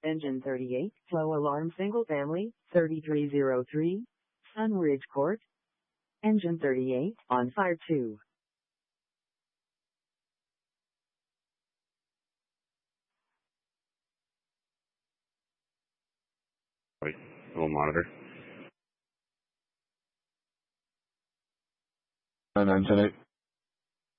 Engine 38, flow alarm single family, 3303, Sunridge Court. Engine 38, on fire 2. Wait, we'll monitor. 9978.